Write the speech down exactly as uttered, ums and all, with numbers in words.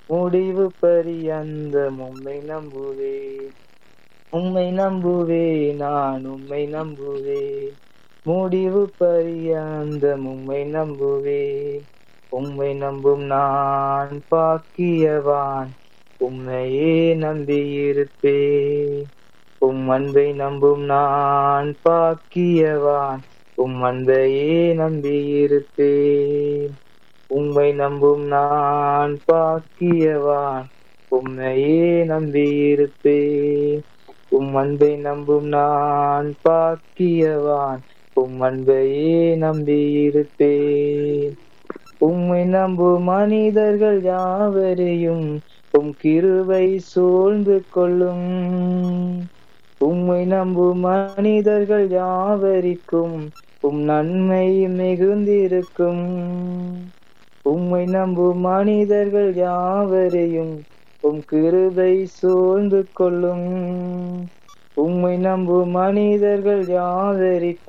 முடிவு பரியந்தம் உம்மை நம்புவேன். உம்மை நம்புவேன், நான் உம்மை நம்புவேன். முடிவு பரியந்தம் உம்மை நம்புவேன். உம்மை நம்பும் நான் பாக்கியவான். உம்மையே நம்பியிருப்பேன். உம் அன்பை நம்பும் நான் பாக்கியவான். உம் அன்பையே நம்பியிருப்பேன். உம்மை நம்பும் நான் பாக்கியவான். உம்மையே நம்பியிருப்பேன். உம் அன்பை நம்பும் நான் பாக்கியவான். உம் அன்பையே நம்பியிருப்பேன். உம்மை நம்பும் மனிதர்கள் யாவரையும் உம் கிருபை சூழ்ந்து கொள்ளும். உம்மை நம்பும் மனிதர்கள் யாவரிக்கும் உம் நன்மை மிகுந்திருக்கும். உம்மை நம்பும் மனிதர்கள் யாவரையும் உம் கிருபை சூழ்ந்து கொள்ளும். உம்மை நம்பும் மனிதர்கள் யாவரிக்கும்